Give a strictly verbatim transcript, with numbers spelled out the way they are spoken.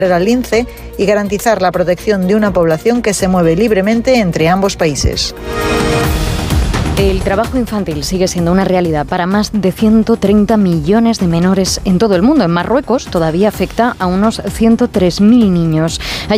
al lince y garantizar la protección de una población que se mueve libremente entre ambos países. El trabajo infantil sigue siendo una realidad para más de ciento treinta millones de menores en todo el mundo. En Marruecos todavía afecta a unos ciento tres mil niños.